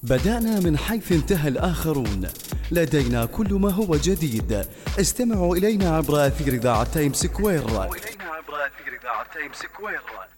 بدأنا من حيث انتهى الآخرون، لدينا كل ما هو جديد. استمعوا إلينا عبر أثير إذاعة تايمز سكوير.